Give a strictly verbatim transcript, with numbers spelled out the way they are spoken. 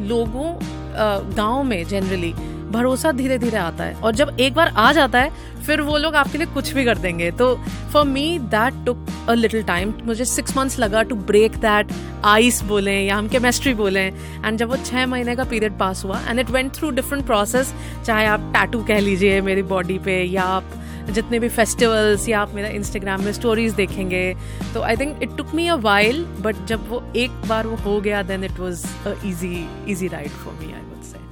लोगों गांव में जनरली भरोसा धीरे धीरे आता है, और जब एक बार आ जाता है फिर वो लोग आपके लिए कुछ भी कर देंगे. तो for me that took a little time. मुझे सिक्स मंथ्स लगा टू ब्रेक दैट आइस बोलें या हम केमिस्ट्री बोलें. एंड जब वो छः महीने का पीरियड पास हुआ, and it went through different process, चाहे आप टैटू कह लीजिए मेरी बॉडी पे, या आप जितने भी फेस्टिवल्स, या आप मेरा इंस्टाग्राम में स्टोरीज देखेंगे. तो I think it took me a while, but जब वो एक बार वो हो गया, then it was a easy easy ride for me, I would say.